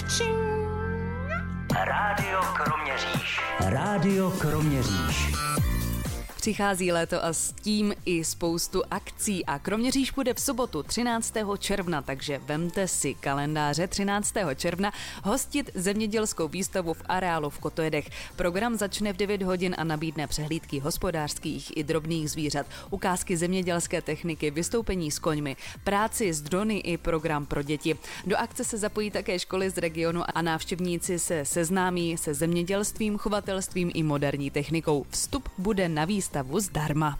Rádio Kroměříž. Rádio Kroměříž. Přichází léto a s tím i spoustu akcí a Kroměříž bude v sobotu 13. června, takže vemte si kalendáře 13. června hostit zemědělskou výstavu v areálu v Kotojedech. Program začne v 9 hodin a nabídne přehlídky hospodářských i drobných zvířat, ukázky zemědělské techniky, vystoupení s koňmi, práci s drony i program pro děti. Do akce se zapojí také školy z regionu a návštěvníci se seznámí se zemědělstvím, chovatelstvím i moderní technikou. Vstup bude na výstavu zdarma.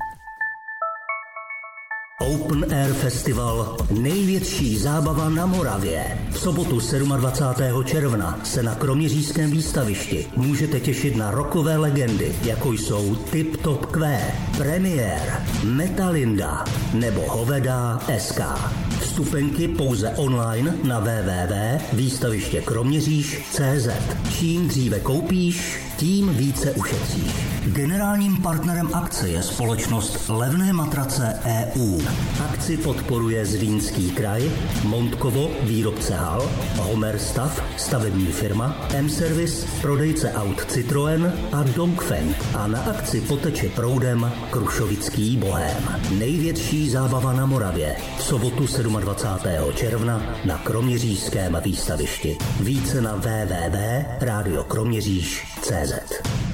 Open Air Festival, největší zábava na Moravě. V sobotu 27. června se na kroměřížském výstavišti můžete těšit na rockové legendy, jako jsou Tip Top Q, Premiér, Metalinda nebo Hovedá SK. Vstupenky pouze online na www.výstavištěkroměříž.cz. Čím dříve koupíš, tím více ušetříš. Generálním partnerem akce je společnost Levné matrace EU. Akci podporuje Zlínský kraj, Montkovo, výrobce hal, Homer Stav, stavební firma, M-Service, prodejce aut Citroën a Dongfeng. A na akci poteče proudem Krušovický bohém. Největší zábava na Moravě v sobotu 27. června na kroměřížském výstavišti. Více na www.radiokroměříž.cz.